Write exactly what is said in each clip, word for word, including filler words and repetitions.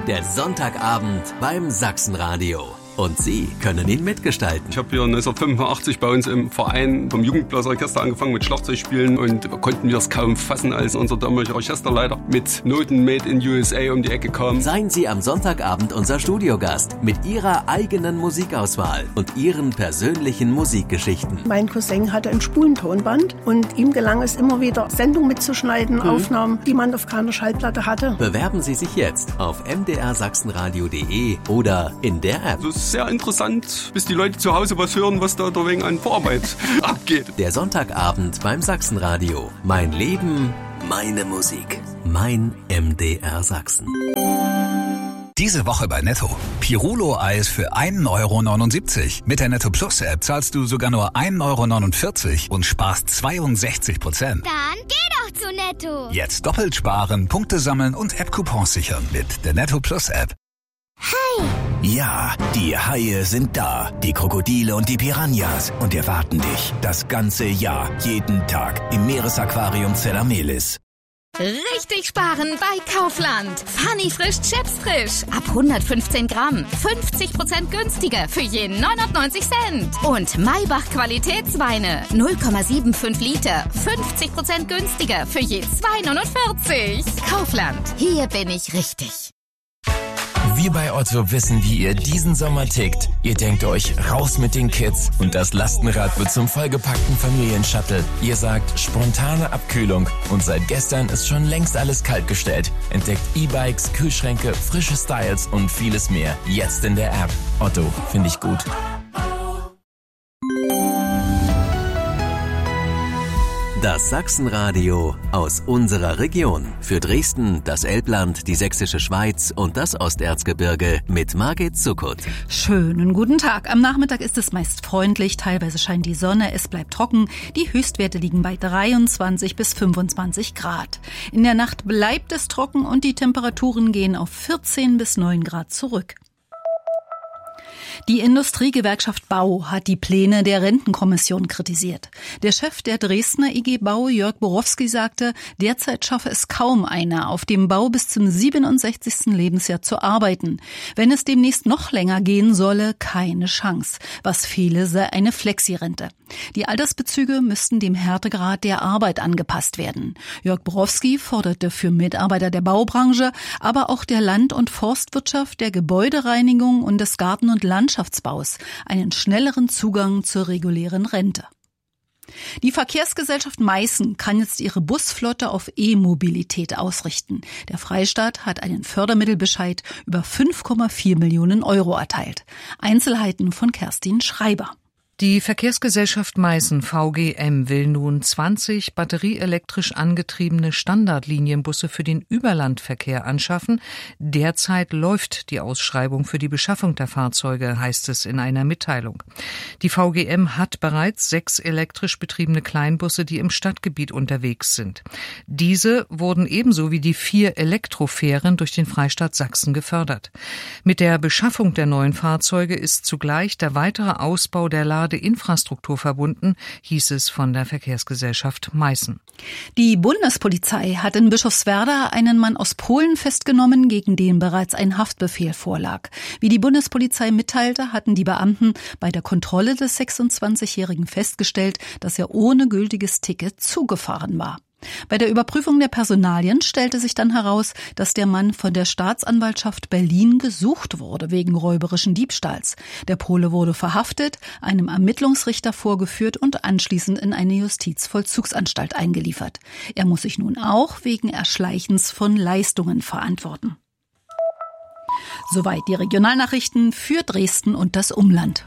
der Sonntagabend beim Sachsenradio. Und Sie können ihn mitgestalten. Ich habe hier neunzehnhundertfünfundachtzig bei uns im Verein vom Jugendblasorchester angefangen mit Schlagzeugspielen und konnten wir es kaum fassen, als unser damaliger Orchesterleiter mit Noten Made in U S A um die Ecke kam. Seien Sie am Sonntagabend unser Studiogast mit Ihrer eigenen Musikauswahl und Ihren persönlichen Musikgeschichten. Mein Cousin hatte ein Spulentonband und ihm gelang es immer wieder, Sendungen mitzuschneiden, mhm. Aufnahmen, die man auf keiner Schallplatte hatte. Bewerben Sie sich jetzt auf m d r sachsenradio punkt d e oder in der App. Das ist sehr interessant, bis die Leute zu Hause was hören, was da wegen an Vorarbeit abgeht. Der Sonntagabend beim Sachsenradio. Mein Leben, meine Musik. Mein M D R Sachsen. Diese Woche bei Netto. Pirulo-Eis für ein Euro neunundsiebzig. Mit der Netto Plus App zahlst du sogar nur ein Euro neunundvierzig und sparst zweiundsechzig Prozent. Dann geh doch zu Netto. Jetzt doppelt sparen, Punkte sammeln und App-Coupons sichern mit der Netto Plus App. Hai! Ja, die Haie sind da. Die Krokodile und die Piranhas. Und erwarten dich das ganze Jahr, jeden Tag im Meeresaquarium Zellamelis. Richtig sparen bei Kaufland. Funny frisch Chips frisch. Ab hundertfünfzehn Gramm. fünfzig Prozent günstiger für jeden neunundneunzig Cent. Und Maybach Qualitätsweine. null Komma fünfundsiebzig Liter. fünfzig Prozent günstiger für je zwei neunundvierzig. Kaufland. Hier bin ich richtig. Wir bei Otto wissen, wie ihr diesen Sommer tickt. Ihr denkt euch, raus mit den Kids und das Lastenrad wird zum vollgepackten Familienshuttle. Ihr sagt, spontane Abkühlung und seit gestern ist schon längst alles kaltgestellt. Entdeckt E-Bikes, Kühlschränke, frische Styles und vieles mehr. Jetzt in der App. Otto, finde ich gut. Das Sachsenradio aus unserer Region. Für Dresden, das Elbland, die Sächsische Schweiz und das Osterzgebirge mit Margit Zuckut. Schönen guten Tag. Am Nachmittag ist es meist freundlich, teilweise scheint die Sonne, es bleibt trocken. Die Höchstwerte liegen bei dreiundzwanzig bis fünfundzwanzig Grad. In der Nacht bleibt es trocken und die Temperaturen gehen auf vierzehn bis neun Grad zurück. Die Industriegewerkschaft Bau hat die Pläne der Rentenkommission kritisiert. Der Chef der Dresdner I G Bau, Jörg Borowski, sagte, derzeit schaffe es kaum einer, auf dem Bau bis zum siebenundsechzigsten Lebensjahr zu arbeiten. Wenn es demnächst noch länger gehen solle, keine Chance. Was fehle, sei eine Flexirente. Die Altersbezüge müssten dem Härtegrad der Arbeit angepasst werden. Jörg Borowski forderte für Mitarbeiter der Baubranche, aber auch der Land- und Forstwirtschaft, der Gebäudereinigung und des Garten- und Landschaftsbaus einen schnelleren Zugang zur regulären Rente. Die Verkehrsgesellschaft Meißen kann jetzt ihre Busflotte auf E-Mobilität ausrichten. Der Freistaat hat einen Fördermittelbescheid über fünf Komma vier Millionen Euro erteilt. Einzelheiten von Kerstin Schreiber. Die Verkehrsgesellschaft Meißen V G M will nun zwanzig batterieelektrisch angetriebene Standardlinienbusse für den Überlandverkehr anschaffen. Derzeit läuft die Ausschreibung für die Beschaffung der Fahrzeuge, heißt es in einer Mitteilung. Die V G M hat bereits sechs elektrisch betriebene Kleinbusse, die im Stadtgebiet unterwegs sind. Diese wurden ebenso wie die vier Elektrofähren durch den Freistaat Sachsen gefördert. Mit der Beschaffung der neuen Fahrzeuge ist zugleich der weitere Ausbau der Lade Infrastruktur verbunden, hieß es von der Verkehrsgesellschaft Meißen. Die Bundespolizei hat in Bischofswerda einen Mann aus Polen festgenommen, gegen den bereits ein Haftbefehl vorlag. Wie die Bundespolizei mitteilte, hatten die Beamten bei der Kontrolle des sechsundzwanzigjährigen festgestellt, dass er ohne gültiges Ticket zugefahren war. Bei der Überprüfung der Personalien stellte sich dann heraus, dass der Mann von der Staatsanwaltschaft Berlin gesucht wurde wegen räuberischen Diebstahls. Der Pole wurde verhaftet, einem Ermittlungsrichter vorgeführt und anschließend in eine Justizvollzugsanstalt eingeliefert. Er muss sich nun auch wegen Erschleichens von Leistungen verantworten. Soweit die Regionalnachrichten für Dresden und das Umland.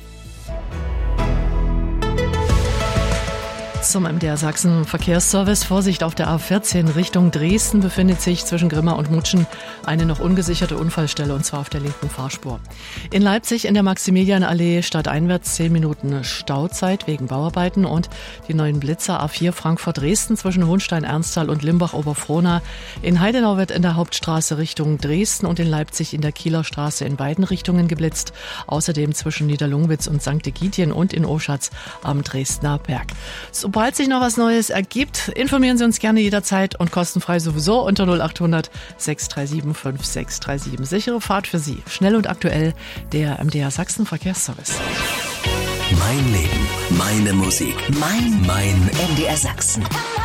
Zum M D R Sachsen Verkehrsservice. Vorsicht auf der A vierzehn Richtung Dresden befindet sich zwischen Grimma und Mutschen eine noch ungesicherte Unfallstelle, und zwar auf der linken Fahrspur. In Leipzig in der Maximilianallee stadteinwärts zehn Minuten Stauzeit wegen Bauarbeiten, und die neuen Blitzer A vier Frankfurt-Dresden zwischen Hohenstein-Ernsthal und Limbach-Oberfrohna. In Heidenau wird in der Hauptstraße Richtung Dresden und in Leipzig in der Kieler Straße in beiden Richtungen geblitzt. Außerdem zwischen Niederlungwitz und Sankt Egidien und in Oschatz am Dresdner Berg. So Sobald sich noch was Neues ergibt, informieren Sie uns gerne jederzeit und kostenfrei sowieso unter null acht hundert sechs drei sieben fünf sechs drei sieben. Sichere Fahrt für Sie. Schnell und aktuell, der M D R Sachsen Verkehrsservice. Mein Leben, meine Musik, mein, mein M D R Sachsen.